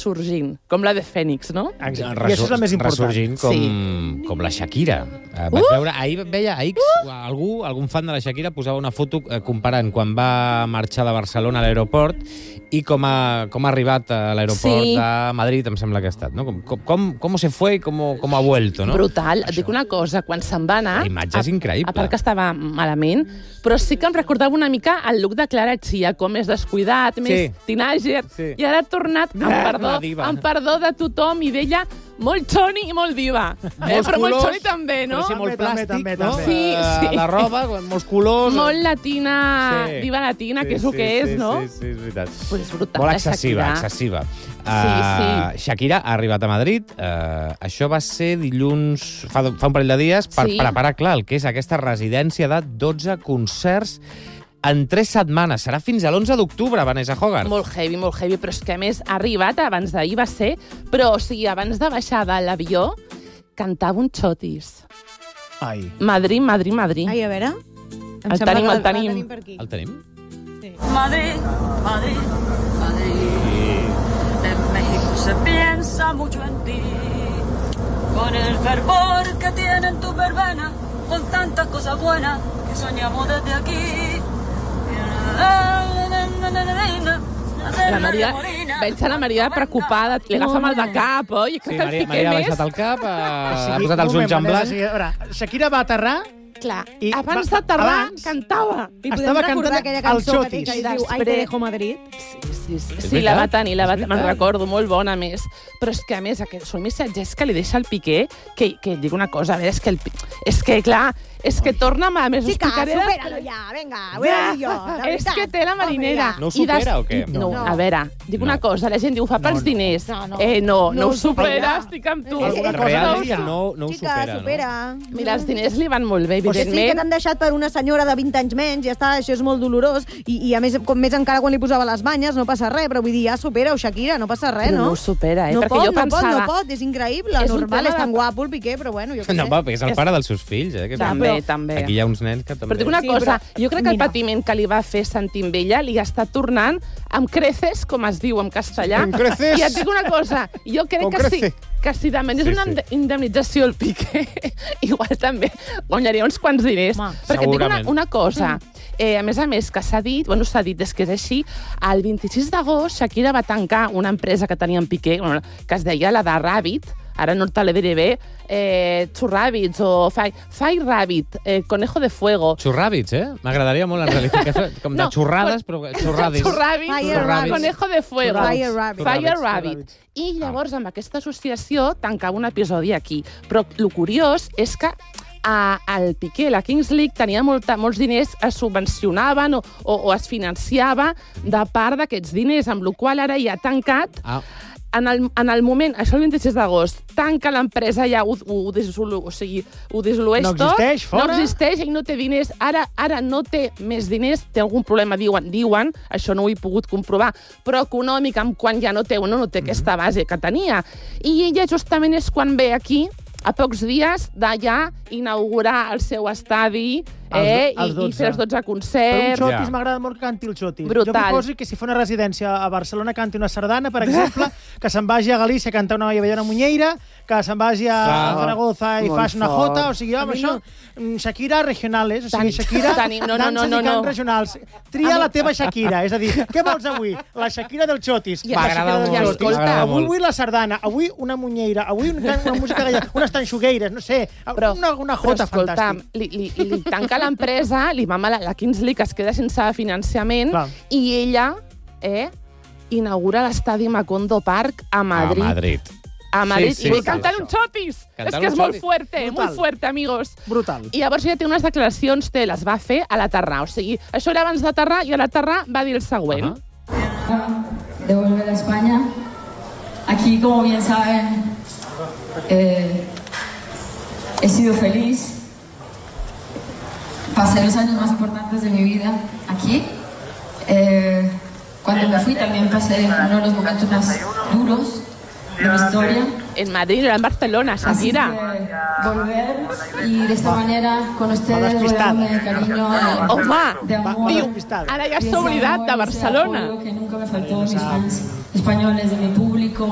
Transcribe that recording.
ressorgint, com la de Fènix, no? Exacte. I això és la més important. Ressorgint com la Shakira. Vaig veure, ahir veia a X, algun fan de la Shakira posava una foto comparant quan va marxar de Barcelona a l'aeroport i com ha arribat a l'aeroport de Madrid, em sembla que ha estat, no? Com se fue i com ha vuelto, no? Brutal. Et dic una cosa, quan se'n va anar... La imatge és increïble. A part que estava malament, però sí que em recordava una mica el look de Clara Chia, com més descuidat, més teenager, i ara ha tornat, amb perdó de tothom, i d'ella molt xoni i molt diva. Però molt xoni també, no? Però sí, molt plàstic, no? Sí. La roba, molts colors... Molt latina, diva latina, que és el que és, no? Sí, és veritat. Pues és brutal, molt excessiva. Shakira ha arribat a Madrid. Això va ser dilluns, fa un parell de dies, per preparar, clar, el que és aquesta residència de 12 concerts en 3 setmanes. Serà fins a l'11 d'octubre, Vanessa Hogarth. Molt heavy, però és que a més ha arribat, abans d'ahir va ser, però o sigui, abans de baixar de l'avió, cantava un xotis. Ai. Madrid. Ai, a veure. El tenim. El tenim? Sí. Madrid. En México se piensa mucho en ti, con el fervor que tienen tus verbenas, con tantas cosas buenas que soñamos desde aquí. La Maria, veig a la Maria preocupada, li agafa mal de cap, oi? Sí, Maria ha baixat el cap, ha posat els ulls en blanc. Shakira va aterrar... Clar, abans d'aterrar cantava. I podem recordar aquella cançó que diu Ay, te dejo Madrid? Sí, la va tenir, me'n recordo, molt bona, a més. Però és que, a més, són missatges que li deixa el Piqué, que et dic una cosa, a veure, és que, clar, és que torna a més... Chica, supera-lo ja, venga, ho he dit jo. És que té la marinera. No ho supera o què? No, a veure, dic una cosa, la gent diu, fa pels diners. No ho supera, estic amb tu. Realment no ho supera. Supera. Mira, els diners li van molt bé, evidentment. O sigui que t'han deixat per una senyora de 20 anys menys, ja està, això és molt dolorós, i a més, com més encara quan li posava les banyes, no passa res, però vull dir, ja supera-ho, Shakira, no passa res, no? No ho supera, No pot, és increïble, normal, és tan guapo el Piqué, però bueno, jo què sé. No, perquè és el pare dels seus fills, eh? També. Aquí hi ha uns nens que també... Però dic una cosa, jo crec que el patiment que li va fer sentir amb ella li està tornant amb creces, com es diu en castellà. Amb creces. I et dic una cosa, jo crec que si demanés una indemnització al Piqué, igual també guanyaria uns quants diners. Perquè et dic una cosa, a més, que s'ha dit, és que és així, el 26 d'agost Shakira va tancar una empresa que tenia en Piqué, que es deia la de Rabbit, ara no te la diré bé, Churrabbits o Fire Rabbit, Conejo de Fuego. Churrabbits, M'agradaria molt, en realitat, com de xurrades, però xurradis. Churrabbits, Conejo de Fuego. Fire Rabbit. I llavors, amb aquesta associació, tancava un episodi aquí. Però el curiós és que el Piqué, la Kings League, tenia molts diners, es subvencionaven o es financiava de part d'aquests diners, amb la qual ara ja ha tancat. En el moment, això el 26 d'agost, tanca l'empresa, ja ho dissoleix tot. No existeix i no té diners. Ara no té més diners, té algun problema, diuen, això no ho he pogut comprovar, però econòmic, quan ja no té aquesta base que tenia. I ella justament és quan ve aquí, a pocs dies de ja inaugurar el seu estadi i fer els 12 concerts. Però un xotis, m'agrada molt que canti el xotis. Brutal. Jo proposo que si fa una residència a Barcelona canti una sardana, per exemple, que se'n vagi a Galícia a cantar una Muñeira, que se'n vagi a Zaragoza i faci una jota, o sigui, amb això, Shakira regionales, o sigui, Shakira danses i cants regionals. Tria la teva Shakira, és a dir, què vols avui? La Shakira del xotis. M'agrada molt. Avui vull la sardana, avui una Muñeira, avui una música gallega, unes tanxugueires, no sé, una jota fantàstica. Li tanca l'empresa, li mama la Kings League, que es queda sense finançament, i ella inaugura l'estadi Macondo Park a Madrid. I ve cantant un xotis. És que és molt fuerte, amigos. Brutal. I llavors ja té unes declaracions, les va fer a l'aterrar. O sigui, això era abans d'aterrar, i a l'aterrar va dir el següent. De volver a España. Aquí, como bien saben, he sido feliz. Pasé los años más importantes de mi vida aquí. Cuando me fui también pasé uno de los momentos más duros de mi historia. En Madrid, en Barcelona, Shakira. Así que volver y de esta manera con ustedes rodearme de cariño, de amor, ara ja s'ha oblidat de Barcelona. que nunca me faltó de mis fans españoles, de mi público.